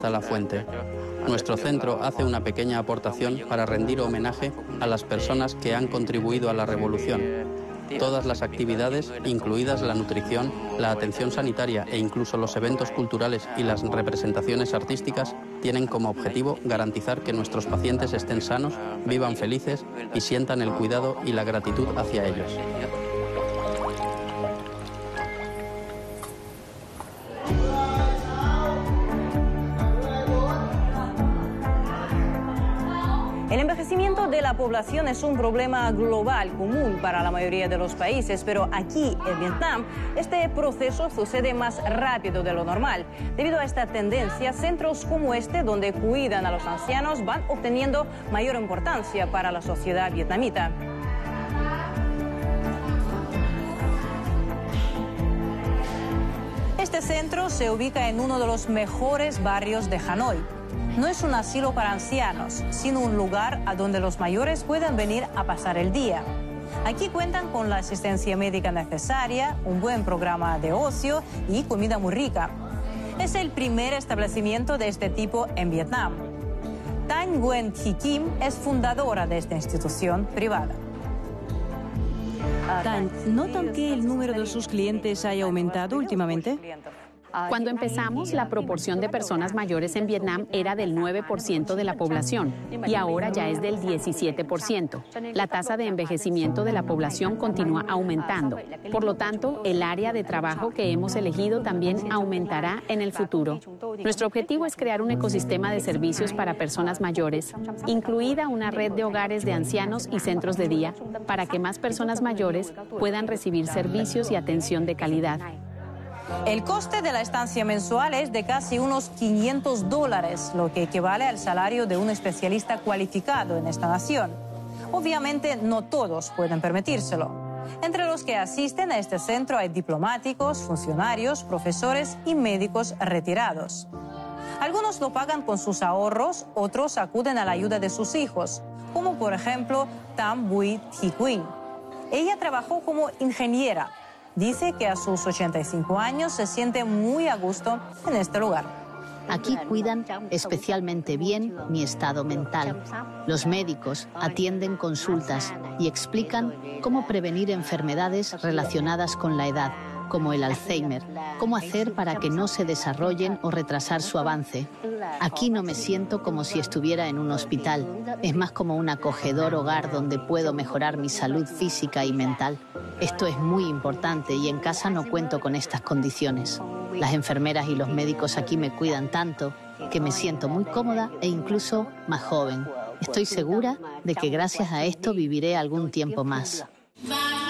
la fuente. Nuestro centro hace una pequeña aportación para rendir homenaje a las personas que han contribuido a la revolución. Todas las actividades, incluidas la nutrición, la atención sanitaria e incluso los eventos culturales y las representaciones artísticas, tienen como objetivo garantizar que nuestros pacientes estén sanos, vivan felices y sientan el cuidado y la gratitud hacia ellos. El envejecimiento de la población es un problema global, común para la mayoría de los países, pero aquí, en Vietnam, este proceso sucede más rápido de lo normal. Debido a esta tendencia, centros como este, donde cuidan a los ancianos, van obteniendo mayor importancia para la sociedad vietnamita. Este centro se ubica en uno de los mejores barrios de Hanoi. No es un asilo para ancianos, sino un lugar a donde los mayores pueden venir a pasar el día. Aquí cuentan con la asistencia médica necesaria, un buen programa de ocio y comida muy rica. Es el primer establecimiento de este tipo en Vietnam. Thanh Nguyen Thi Kim es fundadora de esta institución privada. Thanh, ¿notan que el número de sus clientes haya aumentado últimamente? Cuando empezamos, la proporción de personas mayores en Vietnam era del 9% de la población y ahora ya es del 17%. La tasa de envejecimiento de la población continúa aumentando. Por lo tanto, el área de trabajo que hemos elegido también aumentará en el futuro. Nuestro objetivo es crear un ecosistema de servicios para personas mayores, incluida una red de hogares de ancianos y centros de día, para que más personas mayores puedan recibir servicios y atención de calidad. El coste de la estancia mensual es de casi unos $500, lo que equivale al salario de un especialista cualificado en esta nación. Obviamente, no todos pueden permitírselo. Entre los que asisten a este centro hay diplomáticos, funcionarios, profesores y médicos retirados. Algunos lo pagan con sus ahorros, otros acuden a la ayuda de sus hijos, como por ejemplo Tam Bui Thi Quin. Ella trabajó como ingeniera. Dice que a sus 85 años se siente muy a gusto en este lugar. Aquí cuidan especialmente bien mi estado mental. Los médicos atienden consultas y explican cómo prevenir enfermedades relacionadas con la edad, como el Alzheimer, cómo hacer para que no se desarrollen o retrasar su avance. Aquí no me siento como si estuviera en un hospital, es más como un acogedor hogar donde puedo mejorar mi salud física y mental. Esto es muy importante y en casa no cuento con estas condiciones. Las enfermeras y los médicos aquí me cuidan tanto que me siento muy cómoda e incluso más joven. Estoy segura de que gracias a esto viviré algún tiempo más.